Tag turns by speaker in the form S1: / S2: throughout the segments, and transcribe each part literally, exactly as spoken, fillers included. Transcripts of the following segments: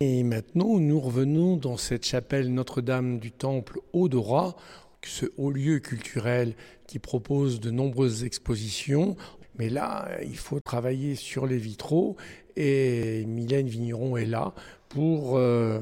S1: Et maintenant, nous revenons dans cette chapelle Notre-Dame du Temple Haut-Dora, ce haut lieu culturel qui propose de nombreuses expositions. Mais là, il faut travailler sur les vitraux et Mylène Vigneron est là pour euh,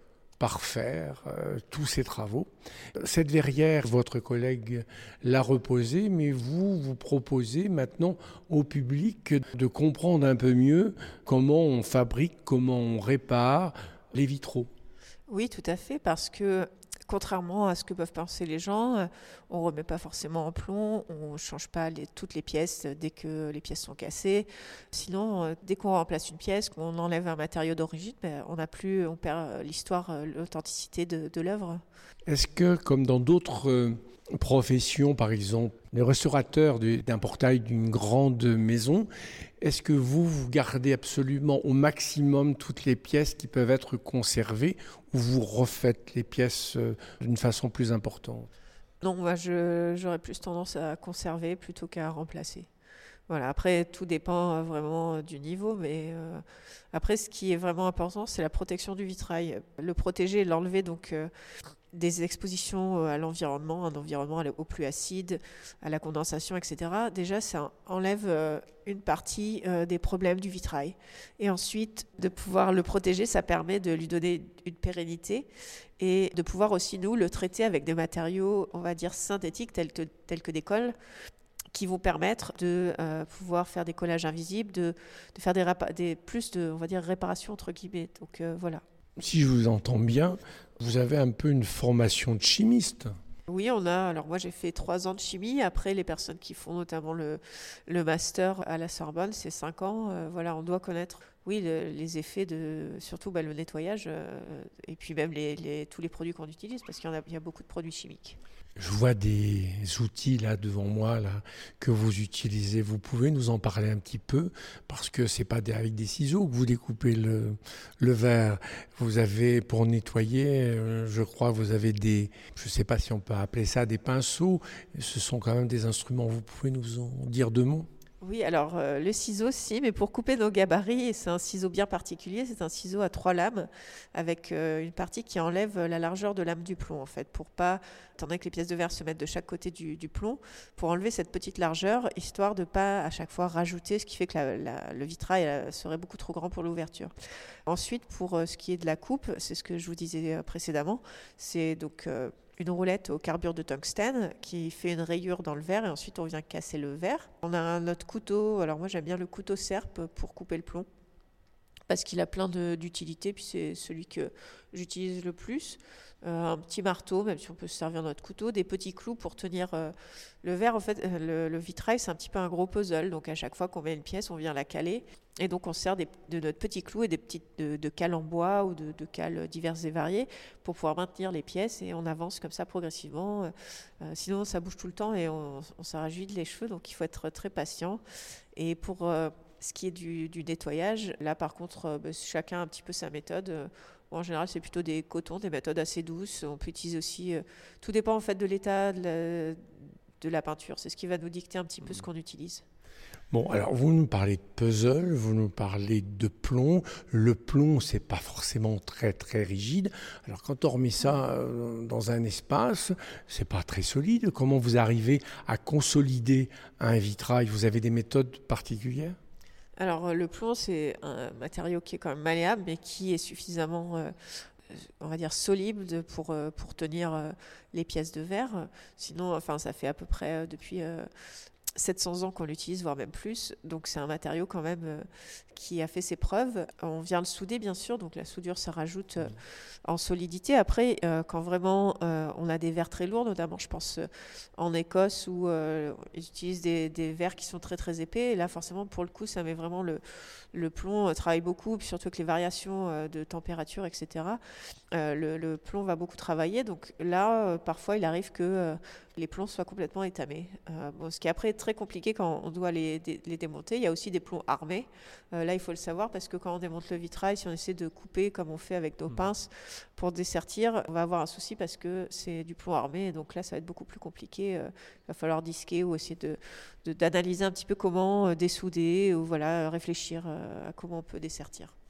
S1: parfaire euh, tous ces travaux. Cette verrière, votre collègue l'a reposée, mais vous, vous proposez maintenant au public de comprendre un peu mieux comment on fabrique, comment on répare les vitraux.
S2: Oui, tout à fait, parce que contrairement à ce que peuvent penser les gens, on ne remet pas forcément en plomb, on ne change pas les, toutes les pièces dès que les pièces sont cassées. Sinon, dès qu'on remplace une pièce, qu'on enlève un matériau d'origine, ben, on n'a plus, on perd l'histoire, l'authenticité de, de l'œuvre.
S1: Est-ce que, comme dans d'autres euh, professions, par exemple, les restaurateurs de, d'un portail d'une grande maison, est-ce que vous, vous gardez absolument au maximum toutes les pièces qui peuvent être conservées ou vous refaites les pièces euh, d'une façon plus importante ?
S2: Non, moi, je, j'aurais plus tendance à conserver plutôt qu'à remplacer. Voilà. Après, tout dépend vraiment du niveau, mais euh, après, ce qui est vraiment important, c'est la protection du vitrail. Le protéger, l'enlever, donc euh, des expositions à l'environnement, un environnement au plus acide, à la condensation, et cetera. Déjà, ça enlève euh, une partie euh, des problèmes du vitrail. Et ensuite, de pouvoir le protéger, ça permet de lui donner une pérennité et de pouvoir aussi, nous, le traiter avec des matériaux, on va dire, synthétiques, tels que, tels que des colles, qui vont permettre de euh, pouvoir faire des collages invisibles, de, de faire des, rapa- des plus de, on va dire, réparations entre guillemets. Donc euh, voilà.
S1: Si je vous entends bien, vous avez un peu une formation de chimiste.
S2: Oui, on a. Alors moi, j'ai fait trois ans de chimie. Après, les personnes qui font notamment le, le master à la Sorbonne, c'est cinq ans. Euh, voilà, on doit connaître, oui, le, les effets de, surtout bah, le nettoyage euh, et puis même les, les, tous les produits qu'on utilise, parce qu'il y en a, il y a beaucoup de produits chimiques.
S1: Je vois des outils là devant moi là que vous utilisez. Vous pouvez nous en parler un petit peu parce que c'est pas avec des ciseaux que vous découpez le, le verre. Vous avez pour nettoyer, euh, je crois, vous avez des, je sais pas si on peut appeler ça des pinceaux. Ce sont quand même des instruments. Vous pouvez nous en dire deux mots ?
S2: Oui, alors euh, le ciseau, si, mais pour couper nos gabarits, c'est un ciseau bien particulier. C'est un ciseau à trois lames avec euh, une partie qui enlève la largeur de lame du plomb, en fait, pour pas, étant donné que les pièces de verre se mettent de chaque côté du, du plomb, pour enlever cette petite largeur, histoire de pas à chaque fois rajouter, ce qui fait que la, la, le vitrail euh, serait beaucoup trop grand pour l'ouverture. Ensuite, pour euh, ce qui est de la coupe, c'est ce que je vous disais euh, précédemment, c'est donc euh, une roulette au carbure de tungstène qui fait une rayure dans le verre et ensuite on vient casser le verre. On a un autre couteau, alors moi j'aime bien le couteau serpe pour couper le plomb parce qu'il a plein de, d'utilités, puis c'est celui que j'utilise le plus. Euh, un petit marteau, même si on peut se servir notre couteau, des petits clous pour tenir euh, le verre. En fait, le, le vitrail, c'est un petit peu un gros puzzle. Donc, à chaque fois qu'on met une pièce, on vient la caler. Et donc, on sert des, de notre petit clou et des petites de, de cales en bois ou de, de cales diverses et variées pour pouvoir maintenir les pièces. Et on avance comme ça progressivement. Euh, sinon, ça bouge tout le temps et on, on s'arrache vite les cheveux. Donc, il faut être très patient. Et pour euh, ce qui est du, du nettoyage, là, par contre, euh, bah, chacun a un petit peu sa méthode. En général, c'est plutôt des cotons, des méthodes assez douces. On peut utiliser aussi... Euh, tout dépend en fait de l'état de la, de la peinture. C'est ce qui va nous dicter un petit peu ce qu'on utilise.
S1: Bon, alors vous nous parlez de puzzle, vous nous parlez de plomb. Le plomb, c'est pas forcément très très rigide. Alors quand on remet ça euh, dans un espace, c'est pas très solide. Comment vous arrivez à consolider un vitrail ? Vous avez des méthodes particulières ?
S2: Alors, le plomb, c'est un matériau qui est quand même malléable, mais qui est suffisamment, euh, on va dire, solide pour, euh, pour tenir euh, les pièces de verre. Sinon, enfin, ça fait à peu près euh, depuis euh, sept cents ans qu'on l'utilise, voire même plus. Donc, c'est un matériau quand même euh, qui a fait ses preuves. On vient le souder, bien sûr. Donc, la soudure, ça rajoute euh, en solidité. Après, euh, quand vraiment euh, on a des verres très lourds, notamment, je pense euh, en Écosse où euh, ils utilisent des, des verres qui sont très très épais. Et là, forcément, pour le coup, ça met vraiment le, le plomb euh, travaille beaucoup, puis surtout avec les variations euh, de température, et cetera. Euh, le, le plomb va beaucoup travailler. Donc là, euh, parfois, il arrive que euh, les plombs soient complètement étamés. Euh, bon, ce qui après est très compliqué quand on doit les, dé, les démonter. Il y a aussi des plombs armés. Euh, là, il faut le savoir parce que quand on démonte le vitrail, si on essaie de couper comme on fait avec nos mmh. pinces pour dessertir, on va avoir un souci parce que c'est du plomb armé. Et donc là, ça va être beaucoup plus compliqué. Euh, il va falloir disquer ou essayer de, de, d'analyser un petit peu comment euh, dessouder ou voilà, réfléchir euh, à comment on peut dessertir.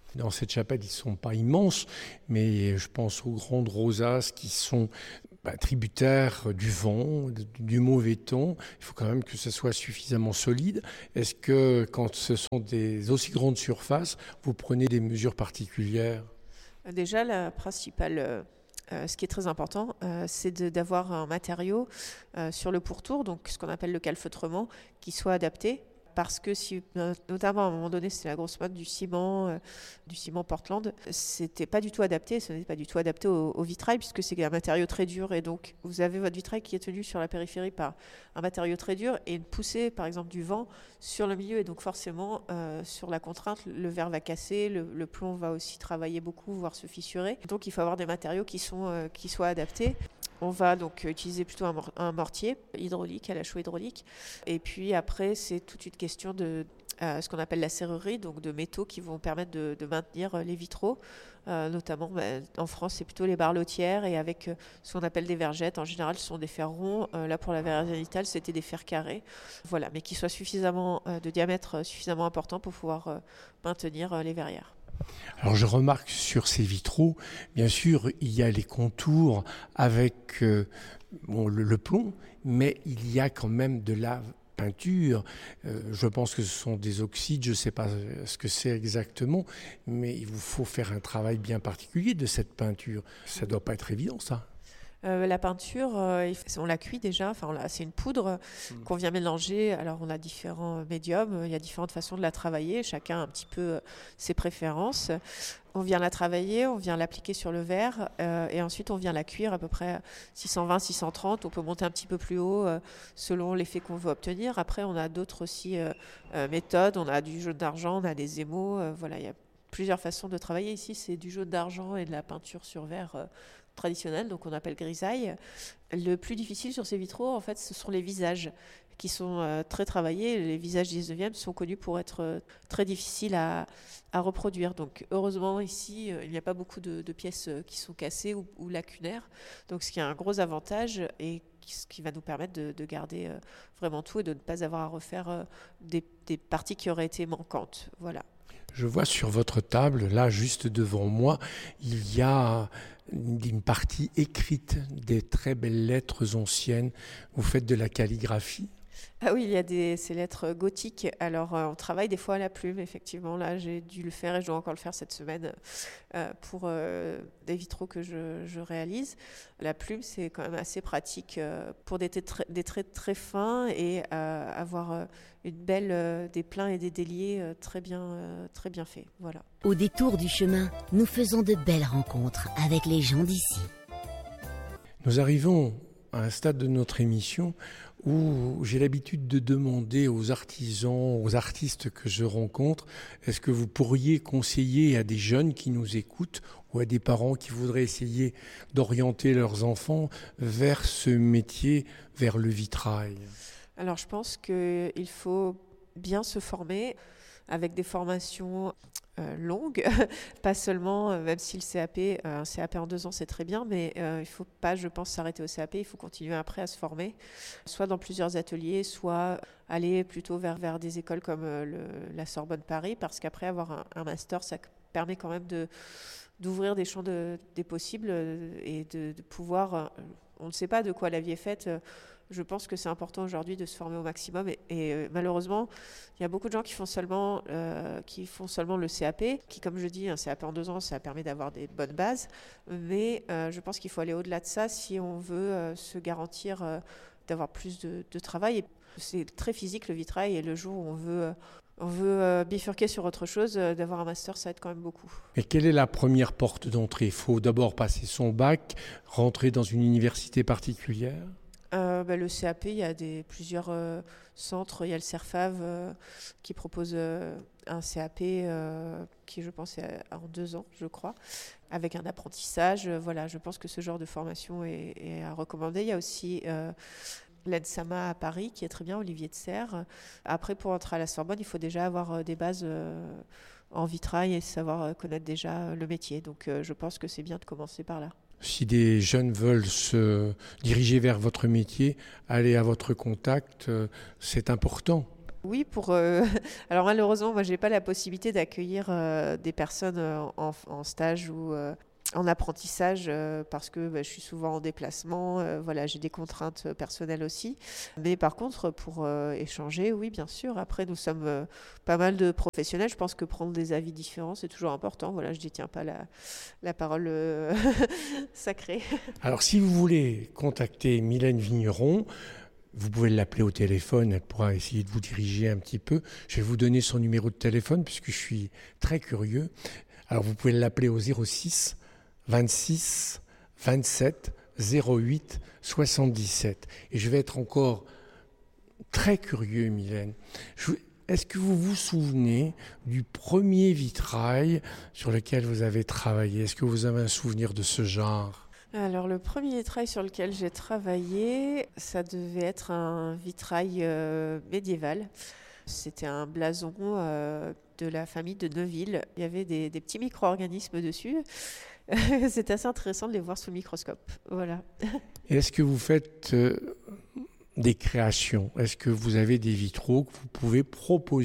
S1: Dans cette chapelle, ils ne sont pas immenses, mais je pense aux grandes rosaces qui sont bah, tributaires du vent, du mauvais temps. Il faut quand même que ce soit suffisamment solide. Est-ce que quand ce sont des aussi grandes surfaces, vous prenez des mesures particulières ?
S2: Déjà, la principale... Euh... Euh, ce qui est très important, euh, c'est de, d'avoir un matériau euh, sur le pourtour, donc ce qu'on appelle le calfeutrement, qui soit adapté. Parce que, si, notamment à un moment donné, c'était la grosse mode du ciment, euh, du ciment Portland, c'était pas du tout adapté, ce n'est pas du tout adapté au, au vitrail, puisque c'est un matériau très dur. Et donc, vous avez votre vitrail qui est tenu sur la périphérie par un matériau très dur et une poussée, par exemple, du vent sur le milieu. Et donc, forcément, euh, sur la contrainte, le verre va casser, le, le plomb va aussi travailler beaucoup, voire se fissurer. Donc, il faut avoir des matériaux qui, sont, euh, qui soient adaptés. On va donc utiliser plutôt un, mor- un mortier hydraulique, à la chaux hydraulique. Et puis après, c'est toute une question de euh, ce qu'on appelle la serrurerie, donc de métaux qui vont permettre de, de maintenir les vitraux. Euh, notamment, bah, en France, c'est plutôt les barlotières et avec euh, ce qu'on appelle des vergettes. En général, ce sont des fers ronds. Euh, là, pour la verre zénithale, c'était des fers carrés. Voilà, mais qui soient suffisamment euh, de diamètre suffisamment important pour pouvoir euh, maintenir euh, les verrières.
S1: Alors je remarque sur ces vitraux, bien sûr, il y a les contours avec euh, bon, le, le plomb, mais il y a quand même de la peinture. Euh, je pense que ce sont des oxydes, je ne sais pas ce que c'est exactement, mais il vous faut faire un travail bien particulier de cette peinture. Ça ne doit pas être évident, ça.
S2: Euh, la peinture, euh, on la cuit déjà, enfin, on la, c'est une poudre mmh. qu'on vient mélanger. Alors, on a différents médiums, il y a différentes façons de la travailler, chacun a un petit peu euh, ses préférences. On vient la travailler, on vient l'appliquer sur le verre euh, et ensuite on vient la cuire à peu près six cent vingt, six cent trente. On peut monter un petit peu plus haut euh, selon l'effet qu'on veut obtenir. Après, on a d'autres aussi euh, euh, méthodes. On a du jaune d'argent, on a des émaux. Euh, voilà, il y a plusieurs façons de travailler. Ici, c'est du jaune d'argent et de la peinture sur verre euh, traditionnelle, donc on appelle grisaille. Le plus difficile sur ces vitraux, en fait, ce sont les visages qui sont euh, très travaillés. Les visages du dix-neuvième sont connus pour être euh, très difficiles à, à reproduire. Donc heureusement, ici, euh, il n'y a pas beaucoup de, de pièces euh, qui sont cassées ou, ou lacunaires. Donc ce qui est un gros avantage et qui, ce qui va nous permettre de, de garder euh, vraiment tout et de ne pas avoir à refaire euh, des, des parties qui auraient été manquantes. Voilà.
S1: Je vois sur votre table, là, juste devant moi, il y a une partie écrite, des très belles lettres anciennes. Vous faites de la calligraphie ?
S2: Ah oui, il y a des, ces lettres gothiques. Alors, euh, on travaille des fois à la plume, effectivement. Là, j'ai dû le faire et je dois encore le faire cette semaine euh, pour euh, des vitraux que je, je réalise. La plume, c'est quand même assez pratique euh, pour des, tra- des traits très fins et euh, avoir euh, une belle, euh, des pleins et des déliés euh, très bien, euh, très bien faits. Voilà.
S3: Au détour du chemin, nous faisons de belles rencontres avec les gens d'ici.
S1: Nous arrivons à un stade de notre émission où j'ai l'habitude de demander aux artisans, aux artistes que je rencontre, est-ce que vous pourriez conseiller à des jeunes qui nous écoutent ou à des parents qui voudraient essayer d'orienter leurs enfants vers ce métier, vers le vitrail ?
S2: Alors, je pense qu'il faut bien se former avec des formations euh, longues, pas seulement, euh, même si le C A P, euh, un C A P en deux ans c'est très bien, mais euh, il ne faut pas, je pense, s'arrêter au C A P, il faut continuer après à se former, soit dans plusieurs ateliers, soit aller plutôt vers, vers des écoles comme euh, le, la Sorbonne Paris, parce qu'après avoir un, un master, ça permet quand même de, d'ouvrir des champs de, des possibles euh, et de, de pouvoir, euh, on ne sait pas de quoi la vie est faite, euh, je pense que c'est important aujourd'hui de se former au maximum et, et euh, malheureusement, il y a beaucoup de gens qui font seulement, euh, qui font seulement le C A P, qui, comme je dis, un C A P en deux ans, ça permet d'avoir des bonnes bases, mais euh, je pense qu'il faut aller au-delà de ça si on veut euh, se garantir euh, d'avoir plus de, de travail. Et c'est très physique le vitrail et le jour où on veut, euh, on veut euh, bifurquer sur autre chose, euh, d'avoir un master, ça aide quand même beaucoup.
S1: Et quelle est la première porte d'entrée ? Il faut d'abord passer son bac, rentrer dans une université particulière ?
S2: Euh, bah, le C A P, il y a des, plusieurs euh, centres. Il y a le CERFAV euh, qui propose euh, un C A P euh, qui, je pense, est en deux ans, je crois, avec un apprentissage. Euh, voilà, je pense que ce genre de formation est, est à recommander. Il y a aussi euh, l'ENSAMA à Paris qui est très bien, Olivier de Serres. Après, pour entrer à la Sorbonne, il faut déjà avoir euh, des bases euh, en vitrail et savoir euh, connaître déjà le métier. Donc, euh, je pense que c'est bien de commencer par là.
S1: Si des jeunes veulent se diriger vers votre métier, aller à votre contact, c'est important.
S2: Oui, pour. Euh... Alors malheureusement, moi, j'ai pas la possibilité d'accueillir euh, des personnes euh, en, en stage ou euh, en apprentissage euh, parce que bah, je suis souvent en déplacement. Euh, voilà, j'ai des contraintes personnelles aussi. Mais par contre, pour euh, échanger, oui, bien sûr. Après, nous sommes euh, pas mal de professionnels. Je pense que prendre des avis différents, c'est toujours important. Voilà, je détiens pas la, la parole euh, sacrée.
S1: Alors, si vous voulez contacter Mylène Vigneron, vous pouvez l'appeler au téléphone, elle pourra essayer de vous diriger un petit peu. Je vais vous donner son numéro de téléphone puisque je suis très curieux. Alors vous pouvez l'appeler au zéro six vingt-six vingt-sept zéro huit soixante-dix-sept. Et je vais être encore très curieux, Mylène. Je... Est-ce que vous vous souvenez du premier vitrail sur lequel vous avez travaillé ? Est-ce que vous avez un souvenir de ce genre ?
S2: Alors le premier vitrail sur lequel j'ai travaillé, ça devait être un vitrail euh, médiéval. C'était un blason euh, de la famille de Neuville. Il y avait des, des petits micro-organismes dessus. C'était assez intéressant de les voir sous le microscope. Voilà.
S1: Et est-ce que vous faites euh, des créations ? Est-ce que vous avez des vitraux que vous pouvez proposer ?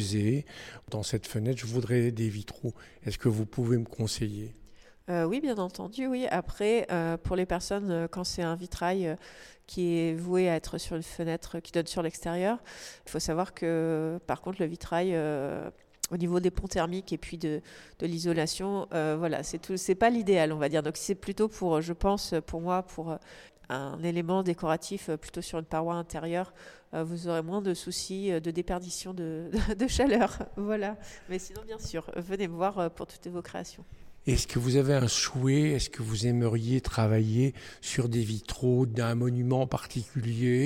S1: Dans cette fenêtre, je voudrais des vitraux. Est-ce que vous pouvez me conseiller ?
S2: Euh, oui, bien entendu, oui. Après, euh, pour les personnes, euh, quand c'est un vitrail euh, qui est voué à être sur une fenêtre qui donne sur l'extérieur, il faut savoir que, par contre, le vitrail, euh, au niveau des ponts thermiques et puis de, de l'isolation, euh, voilà, c'est tout, c'est pas l'idéal, on va dire. Donc, c'est plutôt pour, je pense, pour moi, pour un élément décoratif plutôt sur une paroi intérieure, euh, vous aurez moins de soucis de déperdition de, de, de chaleur. Voilà. Mais sinon, bien sûr, venez me voir pour toutes vos créations.
S1: Est-ce que vous avez un souhait ? Est-ce que vous aimeriez travailler sur des vitraux d'un monument particulier ?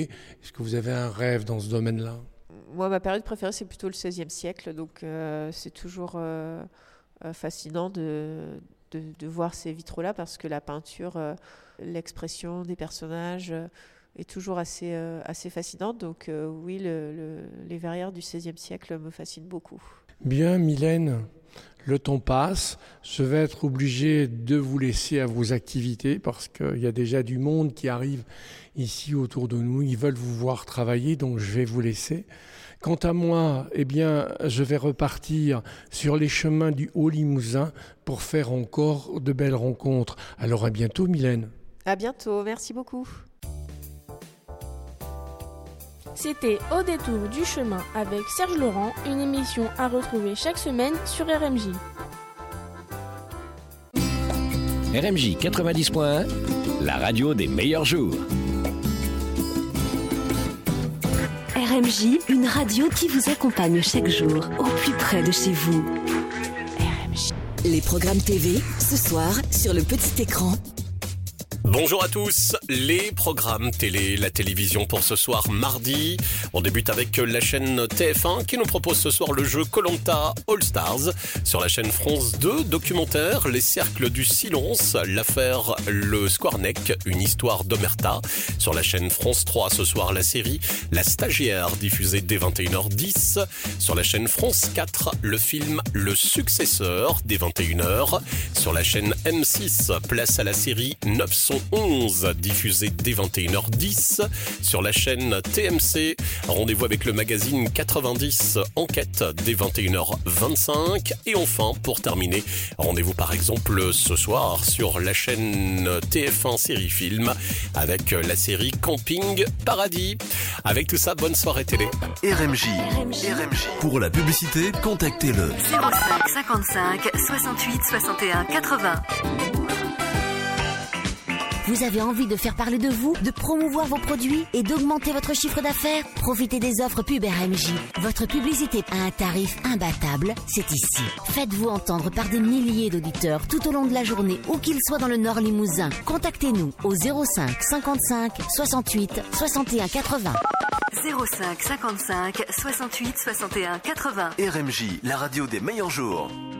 S1: Est-ce que vous avez un rêve dans ce domaine-là ?
S2: Moi, ma période préférée, c'est plutôt le seizième siècle. Donc, euh, c'est toujours euh, fascinant de, de, de voir ces vitraux-là parce que la peinture, euh, l'expression des personnages euh, est toujours assez, euh, assez fascinante. Donc, euh, oui, le, le, les verrières du seizième siècle me fascinent beaucoup.
S1: Bien, Mylène. Le temps passe, je vais être obligé de vous laisser à vos activités parce qu'il y a déjà du monde qui arrive ici autour de nous. Ils veulent vous voir travailler, donc je vais vous laisser. Quant à moi, eh bien, je vais repartir sur les chemins du Haut-Limousin pour faire encore de belles rencontres. Alors à bientôt, Mylène.
S2: À bientôt, merci beaucoup.
S4: C'était Au détour du chemin avec Serge Laurent, une émission à retrouver chaque semaine sur R M J.
S5: R M J quatre-vingt-dix point un, la radio des meilleurs jours.
S6: R M J, une radio qui vous accompagne chaque jour, au plus près de chez vous. R M J. Les programmes T V, ce soir, sur le petit écran.
S7: Bonjour à tous, les programmes télé, la télévision pour ce soir mardi. On débute avec la chaîne T F un qui nous propose ce soir le jeu Koh-Lanta All Stars. Sur la chaîne France deux, documentaire Les Cercles du Silence, l'affaire Le Squarneck, une histoire d'Omerta. Sur la chaîne France trois, ce soir la série La Stagiaire, diffusée dès vingt et une heures dix. Sur la chaîne France quatre, le film Le Successeur, dès vingt et une heures. Sur la chaîne M six, place à la série neuf cent onze, diffusée dès vingt et une heures dix. Sur la chaîne T M C, rendez-vous avec le magazine quatre-vingt-dix Enquête dès vingt et une heures vingt-cinq. Et enfin, pour terminer, rendez-vous par exemple ce soir sur la chaîne T F un Série Film avec la série Camping Paradis. Avec tout ça, bonne soirée télé.
S8: R M J. R M J. R M J. Pour la publicité, contactez-le.
S6: zéro cinq cinquante-cinq soixante-huit soixante et un quatre-vingts. Vous avez envie de faire parler de vous, de promouvoir vos produits et d'augmenter votre chiffre d'affaires ? Profitez des offres Pub R M J. Votre publicité à un tarif imbattable, c'est ici. Faites-vous entendre par des milliers d'auditeurs tout au long de la journée, où qu'ils soient dans le Nord Limousin. Contactez-nous au zéro cinq cinquante-cinq soixante-huit soixante et un quatre-vingts. zéro cinq cinquante-cinq soixante-huit soixante et un quatre-vingts.
S8: R M J, la radio des meilleurs jours.